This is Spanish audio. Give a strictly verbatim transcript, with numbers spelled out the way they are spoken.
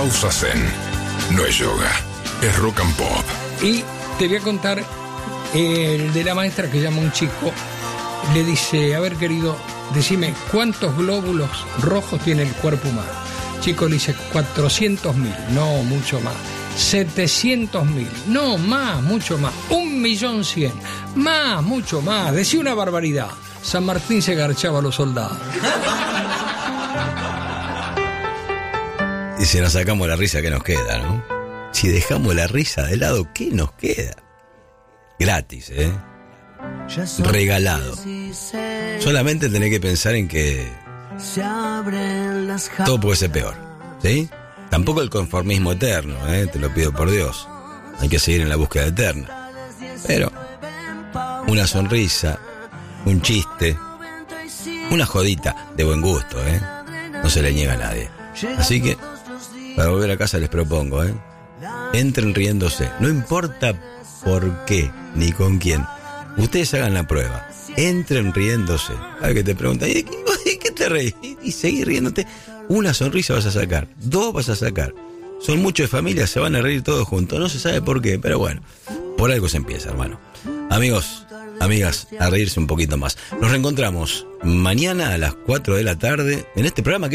pausa zen. No es yoga, es rock and pop. Y te voy a contar eh, el de la maestra que llama a un chico. Le dice, a ver querido, decime, ¿cuántos glóbulos rojos tiene el cuerpo humano? Chico le dice, cuatrocientos mil, no, mucho más. setecientos mil, no, más, mucho más. Un millón cien, más, mucho más. Decía una barbaridad. San Martín se garchaba a los soldados. Y si nos sacamos la risa, ¿qué nos queda, no? Si dejamos la risa de lado, ¿qué nos queda? Gratis, ¿eh? Regalado. Solamente tenés que pensar en que todo puede ser peor, ¿sí? Tampoco el conformismo eterno, ¿eh? Te lo pido por Dios. Hay que seguir en la búsqueda eterna. Pero una sonrisa, un chiste, una jodita de buen gusto, ¿eh? No se le niega a nadie. Así que, para volver a casa les propongo, ¿eh? Entren riéndose. No importa por qué ni con quién. Ustedes hagan la prueba. Entren riéndose. A ver que te preguntan, ¿y de qué, de qué te reís? Y, y seguir riéndote. Una sonrisa vas a sacar. Dos vas a sacar. Son muchos de familia, se van a reír todos juntos. No se sabe por qué, pero bueno. Por algo se empieza, hermano. Amigos, amigas, a reírse un poquito más. Nos reencontramos mañana a las cuatro de la tarde en este programa que